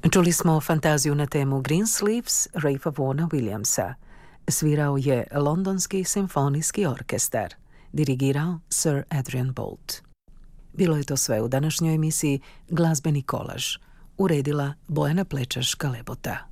Čuli smo fantaziju na temu Greensleeves Ralpha Vaughna Williamsa. Svirao je Londonski simfonijski orkestar. Dirigirao Sir Adrian Boult. Bilo je to sve u današnjoj emisiji Glazbeni kolaž. Uredila Bojana Plečaš-Kalebota.